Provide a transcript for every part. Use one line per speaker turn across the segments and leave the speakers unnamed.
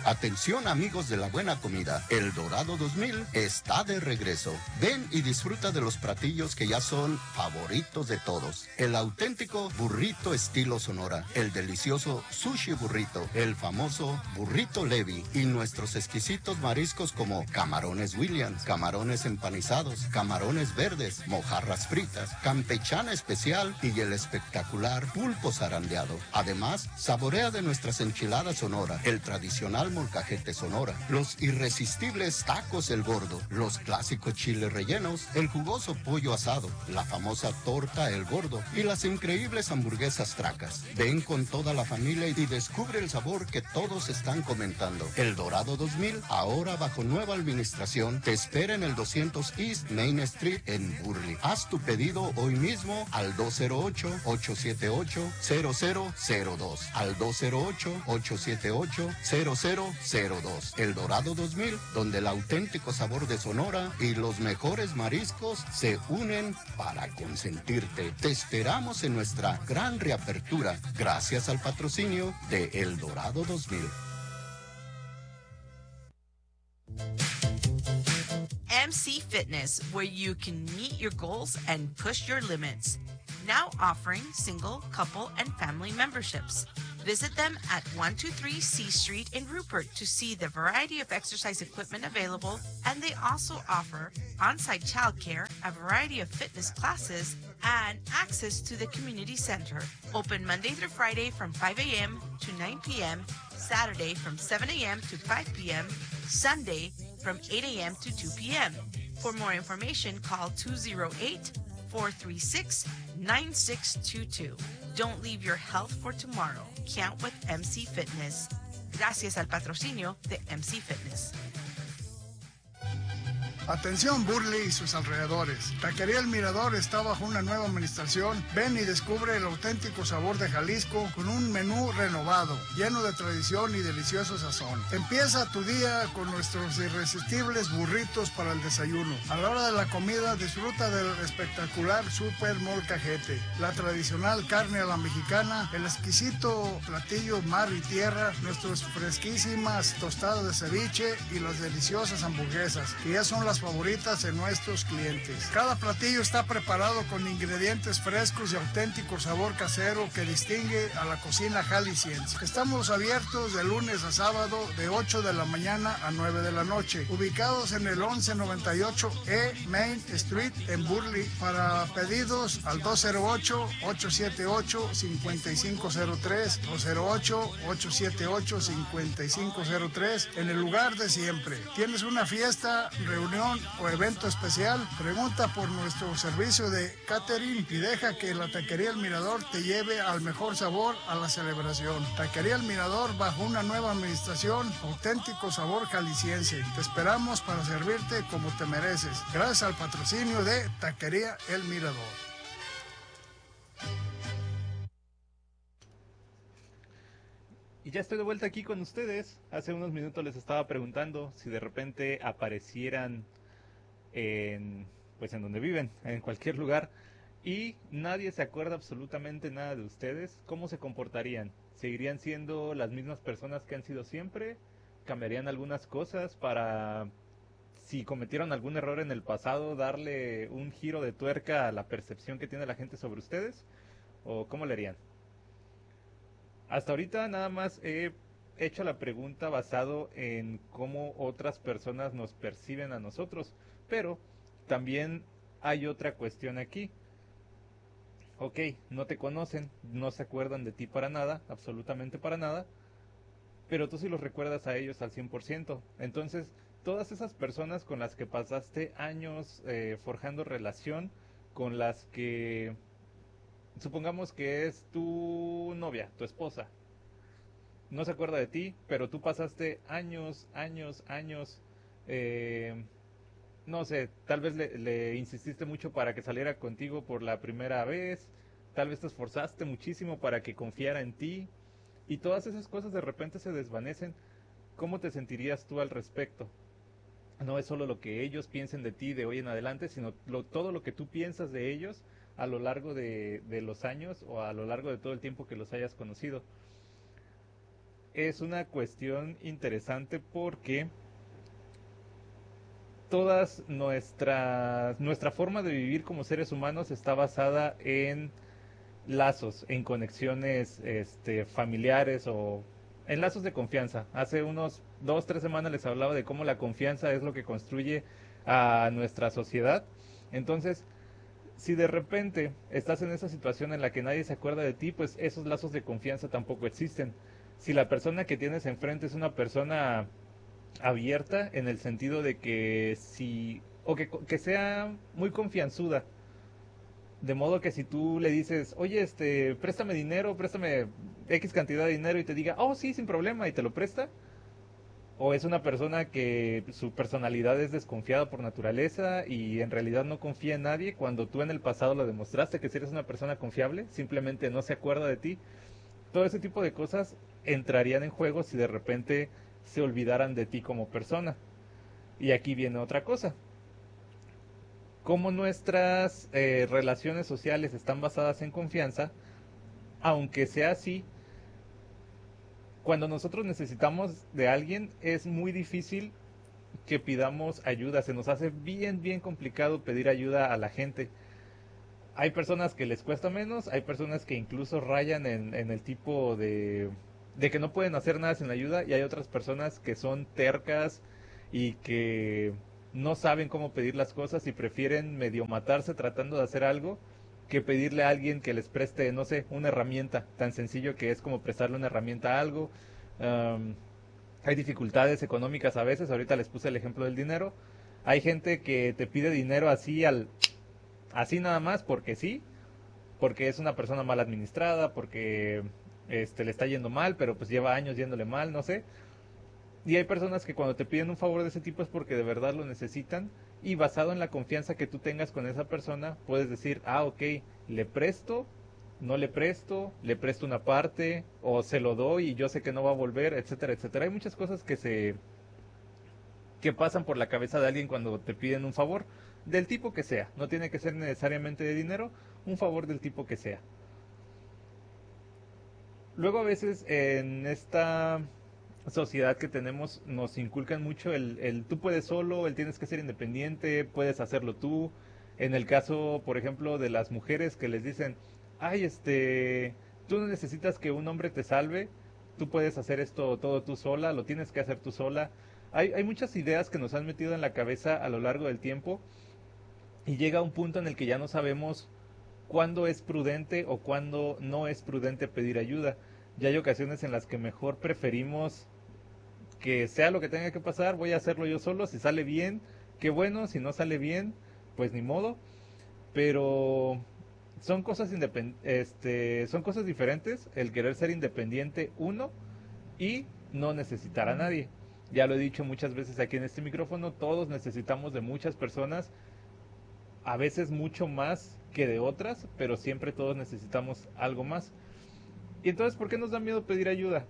Atención amigos de la buena comida, El Dorado 2000 está de regreso. Ven y disfruta de los platillos que ya son favoritos de todos. El auténtico burrito estilo Sonora, el delicioso sushi burrito, el famoso burrito Levi y nuestros exquisitos mariscos como camarones Williams, camarones empanizados, camarones verdes, mojarras fritas, campechana especial y el espectacular pulpo zarandeado. Además, saborea de nuestras enchiladas Sonora, el tradicional molcajete Sonora, los irresistibles tacos El Gordo, los clásicos chiles rellenos, el jugoso pollo asado, la famosa torta El Gordo y las increíbles hamburguesas Tracas. Ven con toda la familia y descubre el sabor que todos están comentando. El Dorado 2000, ahora bajo nueva administración, te espera en el 200 East Main Street en Burley. Haz tu pedido hoy mismo al 208-878-0002. Al 208-878-0002. El Dorado 2000, donde el auténtico sabor de Sonora y los mejores mariscos se unen para consentirte. Te esperamos en nuestra gran reapertura, gracias al patrocinio de El Dorado 2000.
MC Fitness, where you can meet your goals and push your limits. Now offering single, couple, and family memberships. Visit them at 123 C Street in Rupert to see the variety of exercise equipment available, and they also offer on-site childcare, a variety of fitness classes, and access to the community center. Open Monday through Friday from 5 a.m. to 9 p.m., Saturday from 7 a.m. to 5 p.m., Sunday from 8 a.m. to 2 p.m. For more information, call 208-436-9622. Don't leave your health for tomorrow. Count with MC Fitness. Gracias al patrocinio de MC Fitness.
Atención Burley y sus alrededores. Taquería El Mirador está bajo una nueva administración. Ven y descubre el auténtico sabor de Jalisco con un menú renovado, lleno de tradición y delicioso sazón. Empieza tu día con nuestros irresistibles burritos para el desayuno. A la hora de la comida disfruta del espectacular Super Molcajete, la tradicional carne a la mexicana, el exquisito platillo mar y tierra, nuestras fresquísimas tostadas de ceviche y las deliciosas hamburguesas, que ya son las favoritas de nuestros clientes. Cada platillo está preparado con ingredientes frescos y auténtico sabor casero que distingue a la cocina jalisciense. Estamos abiertos de lunes a sábado de 8 de la mañana a 9 de la noche, ubicados en el 1198 E Main Street en Burley. Para pedidos al 208-878-5503, 208-878-5503, en el lugar de siempre. ¿Tienes una fiesta, reunión o evento especial? Pregunta por nuestro servicio de catering y deja que la Taquería El Mirador te lleve al mejor sabor a la celebración. Taquería El Mirador bajo una nueva administración, auténtico sabor jalisciense. Te esperamos para servirte como te mereces. Gracias al patrocinio de Taquería El Mirador.
Y ya estoy de vuelta aquí con ustedes. Hace unos minutos les estaba preguntando si de repente aparecieran en donde viven, en cualquier lugar, y nadie se acuerda absolutamente nada de ustedes. ¿Cómo se comportarían? ¿Seguirían siendo las mismas personas que han sido siempre? ¿Cambiarían algunas cosas para, si cometieron algún error en el pasado, darle un giro de tuerca a la percepción que tiene la gente sobre ustedes? ¿O cómo le harían? Hasta ahorita nada más he hecho la pregunta basado en cómo otras personas nos perciben a nosotros, pero también hay otra cuestión aquí. Ok, no te conocen, no se acuerdan de ti para nada, absolutamente para nada, pero tú sí los recuerdas a ellos al 100%. Entonces, todas esas personas con las que pasaste años forjando relación, con las que supongamos que es tu novia, tu esposa, no se acuerda de ti, pero tú pasaste años, no sé, tal vez le insististe mucho para que saliera contigo por la primera vez, tal vez te esforzaste muchísimo para que confiara en ti, y todas esas cosas de repente se desvanecen. ¿Cómo te sentirías tú al respecto? No es solo lo que ellos piensen de ti de hoy en adelante, sino todo lo que tú piensas de ellos a lo largo de los años o a lo largo de todo el tiempo que los hayas conocido. es una cuestión interesante porque nuestra forma de vivir como seres humanos está basada en lazos, en conexiones familiares o en lazos de confianza. Hace unos 2, 3 semanas les hablaba de cómo la confianza es lo que construye a nuestra sociedad. Entonces, si de repente estás en esa situación en la que nadie se acuerda de ti, pues esos lazos de confianza tampoco existen. Si la persona que tienes enfrente es una persona abierta en el sentido de que que sea muy confianzuda, de modo que si tú le dices, oye, préstame dinero, préstame X cantidad de dinero y te diga, oh, sí, sin problema, y te lo presta, o es una persona que su personalidad es desconfiada por naturaleza y en realidad no confía en nadie, cuando tú en el pasado lo demostraste que si eres una persona confiable, simplemente no se acuerda de ti. Todo ese tipo de cosas entrarían en juego si de repente se olvidaran de ti como persona. Y aquí viene otra cosa. Como nuestras relaciones sociales están basadas en confianza, aunque sea así, cuando nosotros necesitamos de alguien es muy difícil que pidamos ayuda. Se nos hace bien, bien complicado pedir ayuda a la gente. Hay personas que les cuesta menos, hay personas que incluso rayan en el tipo de que no pueden hacer nada sin ayuda, y hay otras personas que son tercas y que no saben cómo pedir las cosas y prefieren medio matarse tratando de hacer algo que pedirle a alguien que les preste, no sé, una herramienta, tan sencillo que es como prestarle una herramienta a algo. Um, Hay dificultades económicas a veces, ahorita les puse el ejemplo del dinero. Hay gente que te pide dinero así nada más porque sí, porque es una persona mal administrada, porque le está yendo mal, pero pues lleva años yéndole mal, no sé. Y hay personas que cuando te piden un favor de ese tipo es porque de verdad lo necesitan, y basado en la confianza que tú tengas con esa persona, puedes decir, ah, ok, le presto, no le presto una parte, o se lo doy y yo sé que no va a volver, etcétera, etcétera. Hay muchas cosas que pasan por la cabeza de alguien cuando te piden un favor, del tipo que sea. No tiene que ser necesariamente de dinero, un favor del tipo que sea. Luego a veces en esta sociedad que tenemos nos inculcan mucho el tú puedes solo, el tienes que ser independiente, puedes hacerlo tú. En el caso, por ejemplo, de las mujeres que les dicen, ay, tú no necesitas que un hombre te salve, tú puedes hacer esto todo tú sola, lo tienes que hacer tú sola. Hay muchas ideas que nos han metido en la cabeza a lo largo del tiempo, y llega un punto en el que ya no sabemos cuándo es prudente o cuándo no es prudente pedir ayuda. Ya hay ocasiones en las que mejor preferimos que sea lo que tenga que pasar, voy a hacerlo yo solo, si sale bien, qué bueno, si no sale bien, pues ni modo. Pero son cosas son cosas diferentes el querer ser independiente uno y no necesitar a nadie. Ya lo he dicho muchas veces aquí en este micrófono, todos necesitamos de muchas personas, a veces mucho más que de otras, pero siempre todos necesitamos algo más. Y entonces, ¿por qué nos da miedo pedir ayuda?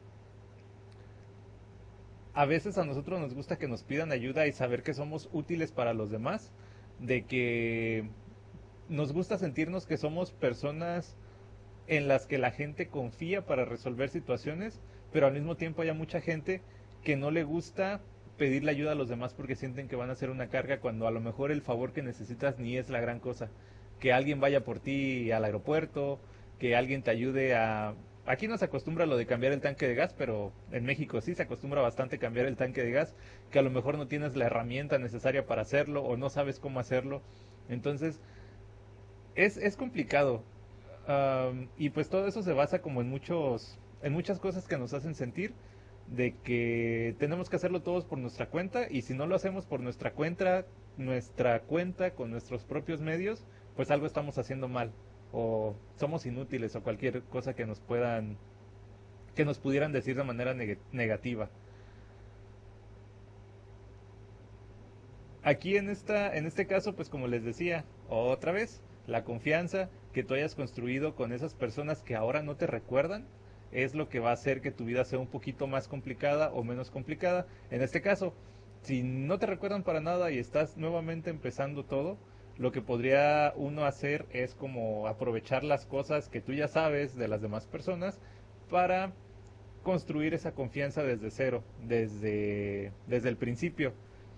A veces a nosotros nos gusta que nos pidan ayuda y saber que somos útiles para los demás, de que nos gusta sentirnos que somos personas en las que la gente confía para resolver situaciones, pero al mismo tiempo hay mucha gente que no le gusta pedirle ayuda a los demás porque sienten que van a ser una carga, cuando a lo mejor el favor que necesitas ni es la gran cosa. Que alguien vaya por ti al aeropuerto, que alguien te ayude a... Aquí no se acostumbra lo de cambiar el tanque de gas, pero en México sí se acostumbra bastante cambiar el tanque de gas, que a lo mejor no tienes la herramienta necesaria para hacerlo o no sabes cómo hacerlo. Entonces, es complicado. Y pues todo eso se basa como en muchas cosas que nos hacen sentir de que tenemos que hacerlo todos por nuestra cuenta, y si no lo hacemos por nuestra cuenta con nuestros propios medios, pues algo estamos haciendo mal, o somos inútiles, o cualquier cosa que nos pudieran decir de manera negativa. Aquí en este caso, pues como les decía, otra vez, la confianza que tú hayas construido con esas personas que ahora no te recuerdan es lo que va a hacer que tu vida sea un poquito más complicada o menos complicada. En este caso, si no te recuerdan para nada y estás nuevamente empezando todo, lo que podría uno hacer es como aprovechar las cosas que tú ya sabes de las demás personas para construir esa confianza desde cero, desde el principio.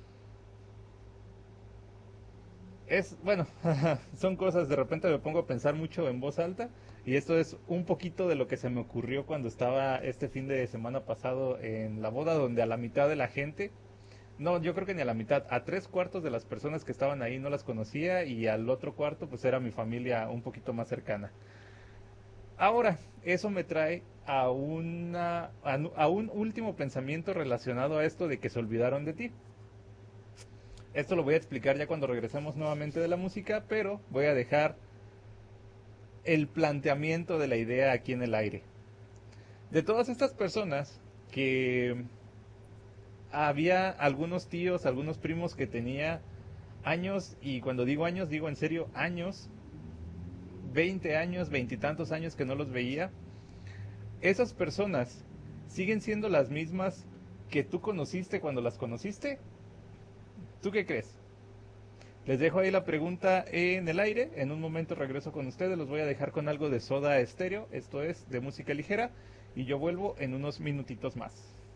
Bueno, son cosas, de repente me pongo a pensar mucho en voz alta, y esto es un poquito de lo que se me ocurrió cuando estaba este fin de semana pasado en la boda, donde a la mitad de la gente, no, yo creo que ni a la mitad, a 3/4 de las personas que estaban ahí no las conocía, y al otro cuarto pues era mi familia un poquito más cercana. Ahora, eso me trae a un último pensamiento relacionado a esto de que se olvidaron de ti. Esto lo voy a explicar ya cuando regresemos nuevamente de la música, pero voy a dejar el planteamiento de la idea aquí en el aire. De todas estas personas que había algunos tíos, algunos primos que tenía años, y cuando digo años, digo en serio años, 20 años, 20 y tantos años que no los veía. ¿Esas personas siguen siendo las mismas que tú conociste cuando las conociste? ¿Tú qué crees? Les dejo ahí la pregunta en el aire. En un momento regreso con ustedes. Los voy a dejar con algo de Soda Stereo. Esto es de música ligera. Y yo vuelvo en unos minutitos más.